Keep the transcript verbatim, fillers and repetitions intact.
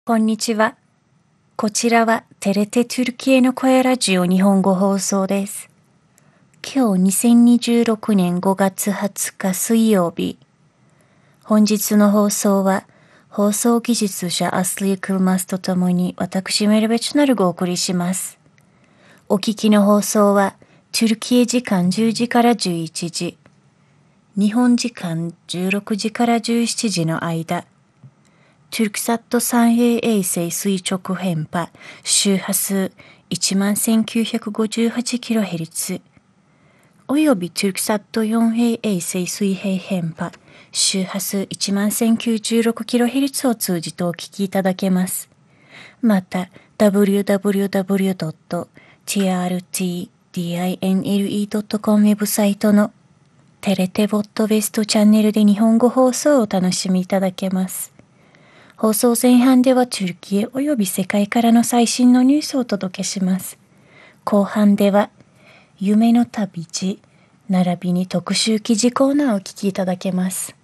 こんにちは。こちらはテレテトゥルキエの声ラジオ日本語放送です。今日にせんにじゅうろくねんごがつはつか水曜日。本日の放送は放送技術者アスリー・クルマスとともに私メルベチュナルがお送りします。お聞きの放送はトゥルキエ時間じゅうじからじゅういちじ、日本時間じゅうろくじからじゅうしちじの間、トゥルクサットさんエー衛星垂直変波周波数 いちまんせんきゅうひゃくごじゅうはちキロヘルツ およびトゥルクサットよんエー衛星水平変波周波数 いちまんせんきゅうじゅうろくキロヘルツ を通じてお聞きいただけます。また ダブリューダブリューダブリュードットティーアールティーディーアイエヌエルイードットコム ウェブサイトのテレテボットベストチャンネルで日本語放送をお楽しみいただけます。放送前半ではトゥルキエおよび世界からの最新のニュースをお届けします。後半では夢の旅路並びに特集記事コーナーをお聞きいただけます。